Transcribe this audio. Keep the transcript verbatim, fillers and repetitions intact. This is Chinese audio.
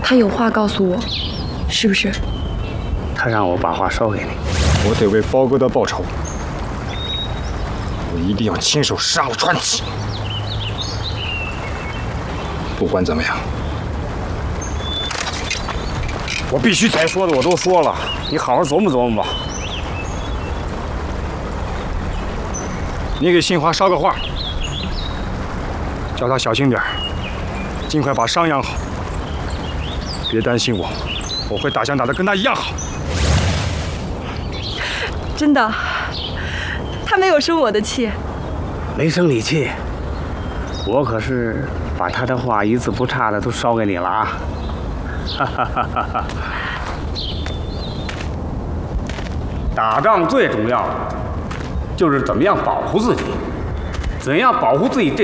他有话告诉我，是不是？ 他让我把话捎给你。 我得为包哥的报仇，我一定要亲手杀了传奇。不管怎么样，我必须该说的我都说了，你好好琢磨琢磨吧。 你给杏花捎个话，叫她小心点儿，尽快把伤养好。别担心我，我会打枪打得跟她一样好。 真的，他没有生我的气。 没生你气，我可是把他的话一字不差的都捎给你了啊！哈哈哈哈哈！打仗最重要的就是怎么样保护自己，怎样保护自己这。